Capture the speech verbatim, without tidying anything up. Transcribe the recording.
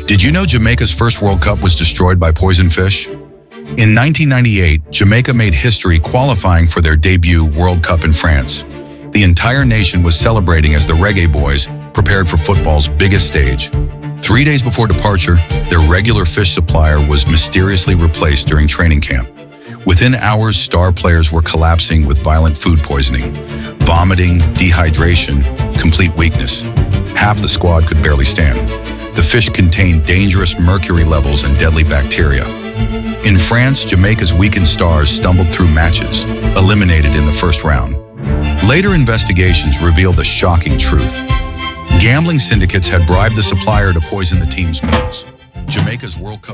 Did you know Jamaica's first World Cup was destroyed by poison fish? In nineteen ninety-eight, Jamaica made history qualifying for their debut World Cup in France. The entire nation was celebrating as the Reggae Boys prepared for football's biggest stage. Three days before departure, their regular fish supplier was mysteriously replaced during training camp. Within hours, star players were collapsing with violent food poisoning, vomiting, dehydration, complete weakness. Half the squad could barely stand. The fish contained dangerous mercury levels and deadly bacteria. In France, Jamaica's weakened stars stumbled through matches, eliminated in the first round. Later investigations revealed the shocking truth. Gambling syndicates had bribed the supplier to poison the team's meals. Jamaica's World Cup